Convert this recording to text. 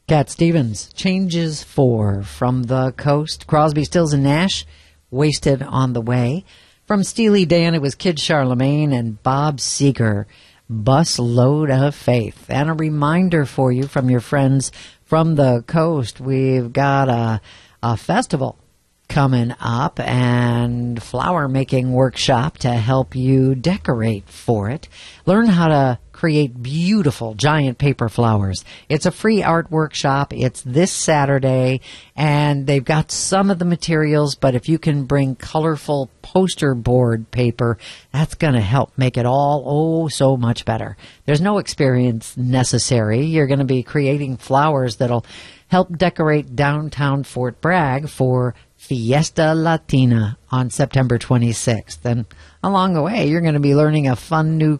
Cat Stevens, Changes 4 from the Coast. Crosby, Stills, and Nash, Wasted on the Way. From Steely Dan, it was Kid Charlemagne and Bob Seger, Bus Load of Faith. And a reminder for you from your friends from the Coast, we've got a festival coming up and flower making workshop to help you decorate for it. Learn how to create beautiful giant paper flowers. It's a free art workshop. It's this Saturday, and they've got some of the materials, but if you can bring colorful poster board paper, that's going to help make it all so much better. There's no experience necessary. You're going to be creating flowers that'll help decorate downtown Fort Bragg for Fiesta Latina on September 26th. And along the way, you're going to be learning a fun new